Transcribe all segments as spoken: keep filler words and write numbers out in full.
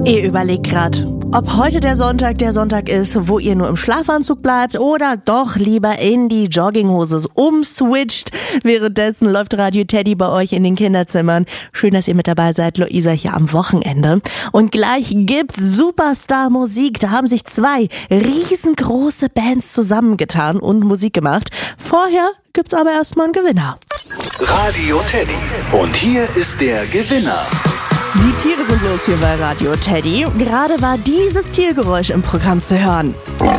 Ihr überlegt gerade, ob heute der Sonntag der Sonntag ist, wo ihr nur im Schlafanzug bleibt oder doch lieber in die Jogginghose umswitcht. Währenddessen läuft Radio Teddy bei euch in den Kinderzimmern. Schön, dass ihr mit dabei seid, Luisa hier am Wochenende. Und gleich gibt's Superstar-Musik. Da haben sich zwei riesengroße Bands zusammengetan und Musik gemacht. Vorher gibt's aber erstmal einen Gewinner. Radio Teddy. Und hier ist der Gewinner. Die Tiere sind los hier bei Radio Teddy. Gerade war dieses Tiergeräusch im Programm zu hören.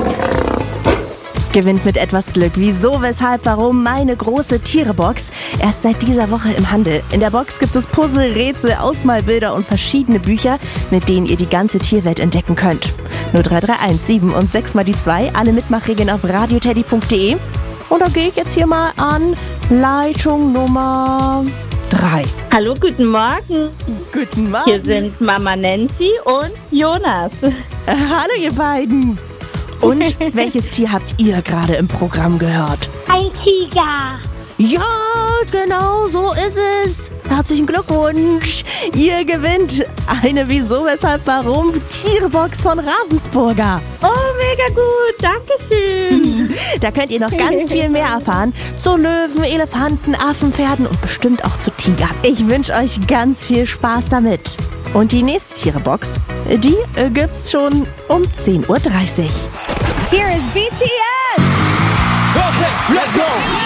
Gewinnt mit etwas Glück. Wieso, weshalb, warum? Meine große Tierebox. Erst seit dieser Woche im Handel. In der Box gibt es Puzzle, Rätsel, Ausmalbilder und verschiedene Bücher, mit denen ihr die ganze Tierwelt entdecken könnt. null drei drei eins sieben und sechs mal die zwei. Alle Mitmachregeln auf radioteddy punkt de. Und da gehe ich jetzt hier mal an Leitung Nummer drei. Hallo, guten Morgen. Guten Morgen. Hier sind Mama Nancy und Jonas. Hallo ihr beiden. Und welches Tier habt ihr gerade im Programm gehört? Ein Tiger. Ja, genau, so ist es. Herzlichen Glückwunsch. Ihr gewinnt eine Wieso, weshalb, warum Tierbox von Ravensburger. Oh, mega gut. Dankeschön. Da könnt ihr noch ganz viel mehr erfahren. Zu Löwen, Elefanten, Affen, Pferden und bestimmt auch zu Tigern. Ich wünsche euch ganz viel Spaß damit. Und die nächste Tierebox, die äh, gibt's schon um zehn Uhr dreißig. Here is B T S. Okay, let's go.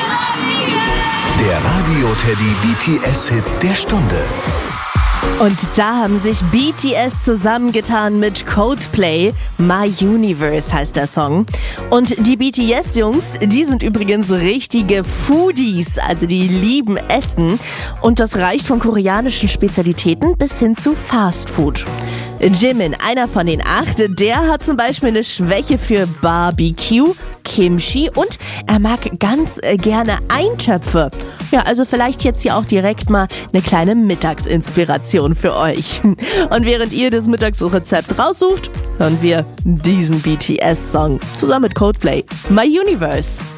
Der Radio Teddy B T S-Hit der Stunde. Und da haben sich B T S zusammengetan mit Coldplay. My Universe heißt der Song. Und die B T S-Jungs, die sind übrigens richtige Foodies, also die lieben Essen. Und das reicht von koreanischen Spezialitäten bis hin zu Fast Food. Jimin, einer von den acht, der hat zum Beispiel eine Schwäche für Barbecue, Kimchi und er mag ganz gerne Eintöpfe. Ja, also vielleicht jetzt hier auch direkt mal eine kleine Mittagsinspiration für euch. Und während ihr das Mittagsrezept raussucht, hören wir diesen B T S-Song zusammen mit Coldplay, My Universe.